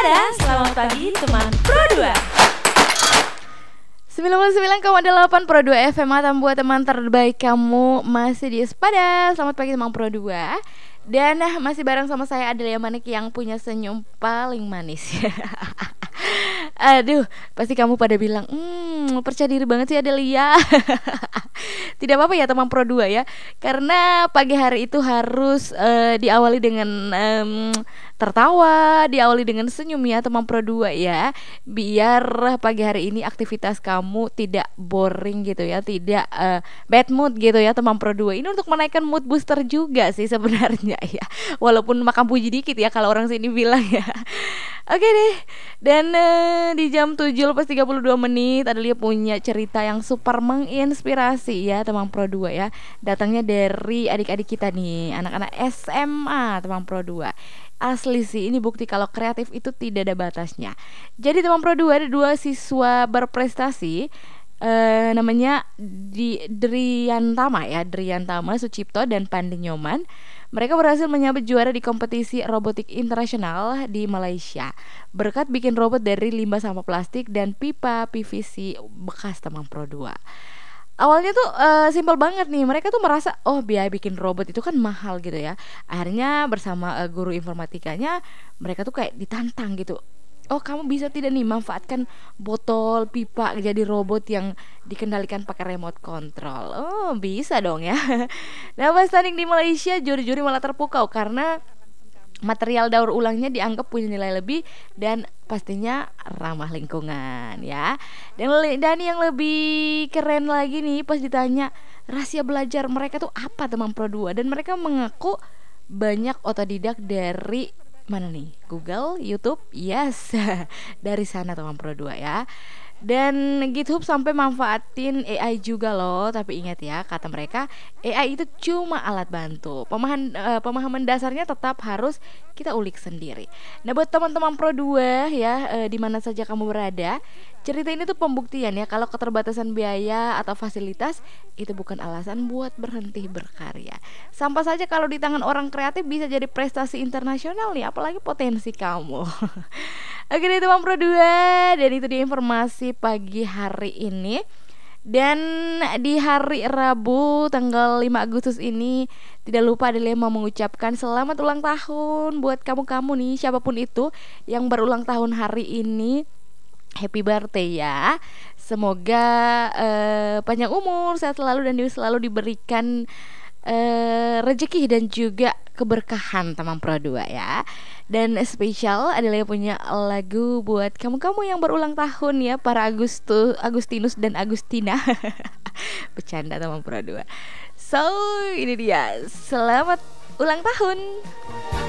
Waspada, selamat pagi teman Pro 2. 99,8 Pro 2 FM buat teman terbaik kamu masih di Waspada. Selamat pagi teman Pro 2. Dan masih bareng sama saya Adelia Manik yang punya senyum paling manis. Aduh, pasti kamu pada bilang, percaya diri banget sih Adelia. Tidak apa-apa ya teman Pro 2 ya. Karena pagi hari itu harus diawali dengan tertawa, diawali dengan senyum ya teman Pro 2 ya. Biar pagi hari ini aktivitas kamu tidak boring gitu ya, tidak bad mood gitu ya teman Pro 2. Ini untuk menaikkan mood booster juga sih sebenarnya ya. Walaupun makan puji dikit ya kalau orang sini bilang ya. Oke deh. Dan di jam 7:32 Adelia punya cerita yang super menginspirasi ya teman Pro 2 ya. Datangnya dari adik-adik kita nih, anak-anak SMA teman Pro 2. Asli sih, ini bukti kalau kreatif itu tidak ada batasnya. Jadi teman Pro 2 ada 2 siswa berprestasi, namanya Driantama Sucipto dan Pandi Nyoman. Mereka berhasil menyabet juara di kompetisi robotik internasional di Malaysia berkat bikin robot dari limbah sampah plastik dan pipa PVC bekas teman Pro 2. Awalnya tuh simpel banget nih. Mereka tuh merasa biaya bikin robot itu kan mahal gitu ya. Akhirnya bersama guru informatikanya mereka tuh kayak ditantang gitu. Kamu bisa tidak nih manfaatkan botol pipa jadi robot yang dikendalikan pakai remote control. Bisa dong ya. Nah pas tanding di Malaysia, juri-juri malah terpukau karena material daur ulangnya dianggap punya nilai lebih dan pastinya ramah lingkungan ya. Dan yang lebih keren lagi nih, pas ditanya rahasia belajar mereka tuh apa teman Pro 2, dan mereka mengaku banyak otodidak dari mana nih? Google, YouTube, yes. Dari sana teman Pro 2 ya. Dan GitHub sampai manfaatin AI juga loh. Tapi ingat ya, kata mereka AI itu cuma alat bantu. Pemahaman dasarnya tetap harus kita ulik sendiri. Nah buat teman-teman Pro 2 ya, di mana saja kamu berada, cerita ini tuh pembuktian ya kalau keterbatasan biaya atau fasilitas itu bukan alasan buat berhenti berkarya. Sampai saja kalau di tangan orang kreatif bisa jadi prestasi internasional nih, apalagi potensi kamu. Oke deh teman Pro 2, dan itu dia informasi pagi hari ini. Dan di hari Rabu tanggal 5 Agustus ini, tidak lupa Adelia mau mengucapkan selamat ulang tahun buat kamu-kamu nih, siapapun itu yang berulang tahun hari ini. Happy birthday ya. Semoga panjang umur, sehat selalu, dan selalu diberikan rezeki dan juga keberkahan teman Pro 2 ya. Dan spesial Adelia punya lagu buat kamu-kamu yang berulang tahun ya, para Agustinus dan Agustina. Bercanda teman Pro 2. So ini dia, selamat ulang tahun.